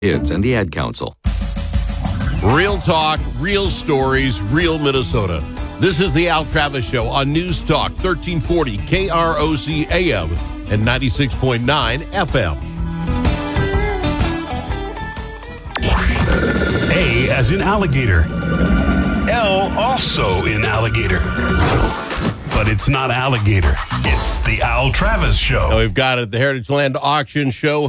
Kids and the Ad Council. Real talk, real stories, real Minnesota. This is the Al Travis Show on News Talk 1340 KROC AM and 96.9 FM. A as in alligator. L also in alligator. But it's not alligator. It's the Al Travis Show. Now we've got it, the Heritage Land Auction Show,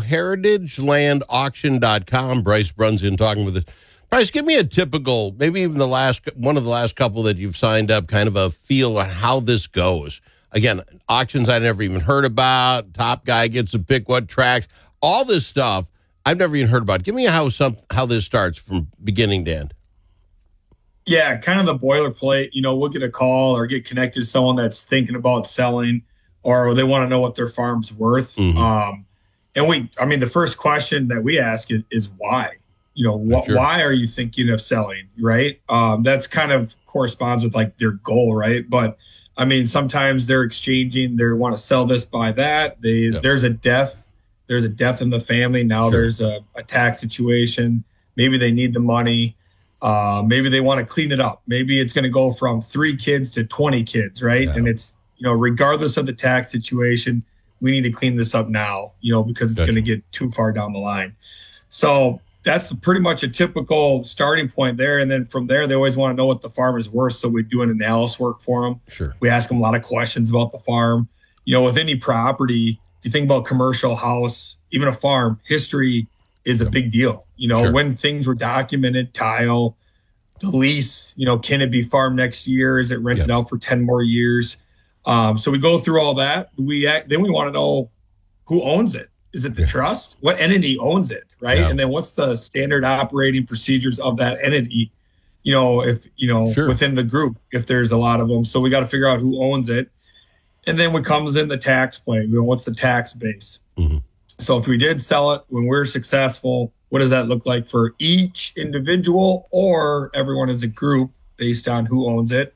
heritagelandauction.com. Bryce Brunson talking with us. Bryce, give me a typical, maybe even one of the last couple that you've signed up, kind of a feel on how this goes. Again, auctions I never even heard about. Top guy gets to pick what tracks. All this stuff I've never even heard about. Give me how this starts from beginning to end. Yeah, kind of the boilerplate. We'll get a call or get connected to someone that's thinking about selling, or they want to know what their farm's worth. Mm-hmm. The first question that we ask is why. Sure. Why are you thinking of selling, right? That's kind of corresponds with like their goal, right? But sometimes they're exchanging. They want to sell this, buy that. There's a death. There's a death in the family. Now Sure. There's a tax situation. Maybe they need the money. Maybe they want to clean it up. Maybe it's going to go from 3 kids to 20 kids, right? Yeah. And it's, regardless of the tax situation, we need to clean this up now, because it's going to get too far down the line. So that's pretty much a typical starting point there. And then from there, they always want to know what the farm is worth. So we do an analysis work for them. Sure. We ask them a lot of questions about the farm. With any property, if you think about commercial house, even a farm, history is a big deal. Sure. When things were documented, tile, the lease, can it be farmed next year? Is it rented out for 10 more years? So we go through all that. Then we want to know who owns it. Is it the trust? What entity owns it, right? Yeah. And then what's the standard operating procedures of that entity, if, Sure. within the group, if there's a lot of them. So we got to figure out who owns it. And then what comes in the tax play, what's the tax base? Mm-hmm. So if we did sell it, when we're successful, what does that look like for each individual or everyone as a group based on who owns it?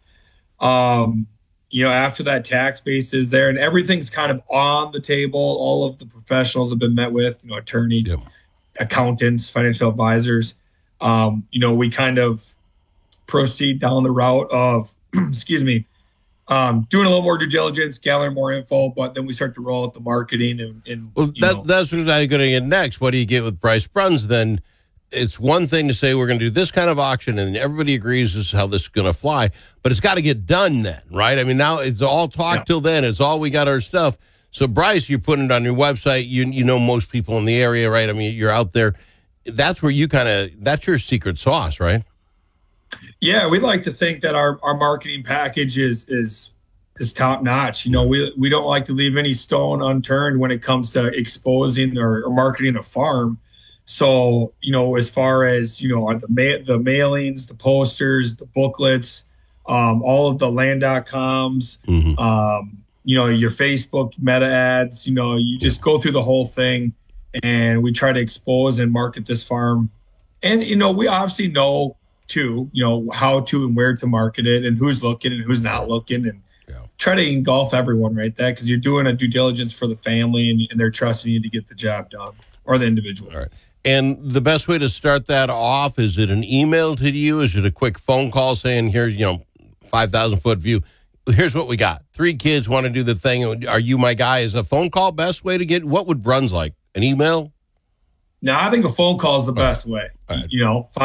After that tax base is there and everything's kind of on the table, all of the professionals have been met with, attorney, accountants, financial advisors. We kind of proceed down the route of, doing a little more due diligence, gathering more info, but then we start to roll out the marketing that's what I'm going to get next. What do you get with Bryce Bruns? Then it's one thing to say we're going to do this kind of auction and everybody agrees this is how this is going to fly, but it's got to get done then, right? Now it's all talk till then. It's all we got our stuff. So Bryce, you're putting it on your website. You know most people in the area, right? You're out there. That's where that's your secret sauce, right? Yeah, we like to think that our marketing package is top notch. We don't like to leave any stone unturned when it comes to exposing or marketing a farm. So, as far as, the mailings, the posters, the booklets, all of the land.coms, mm-hmm. Your Facebook meta ads, you just go through the whole thing and we try to expose and market this farm. And, we obviously know too, how to and where to market it and who's looking and who's not looking and try to engulf everyone right there because you're doing a due diligence for the family and they're trusting you to get the job done or the individual. All right. And the best way to start that off, is it an email to you? Is it a quick phone call saying, here's, 5,000-foot view. Here's what we got. 3 kids want to do the thing. Are you my guy? Is a phone call best way to get? What would Bruns like? An email? No, I think a phone call is the best way. All right.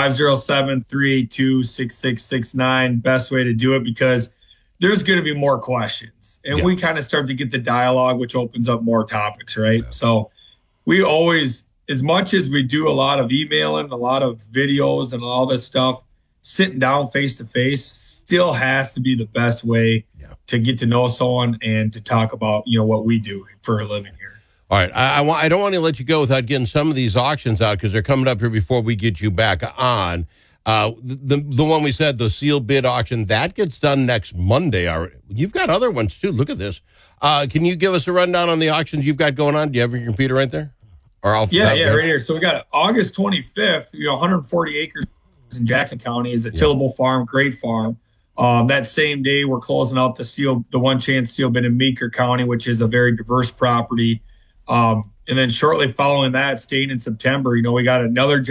507-382-6669, best way to do it because there's going to be more questions. And we kind of start to get the dialogue, which opens up more topics, right? Yeah. So we always, as much as we do a lot of emailing, a lot of videos and all this stuff, sitting down face to face still has to be the best way to get to know someone and to talk about, what we do for a living here. All right. I don't want to let you go without getting some of these auctions out because they're coming up here before we get you back on. The one we said, the sealed bid auction, that gets done next Monday. You've got other ones too. Look at this. Can you give us a rundown on the auctions you've got going on? Do you have your computer right there? Right here. So we got August 25th, 140 acres in Jackson County is a tillable farm, great farm. That same day, we're closing out the one chance seal bid in Meeker County, which is a very diverse property. And then shortly following that, staying in September, we got another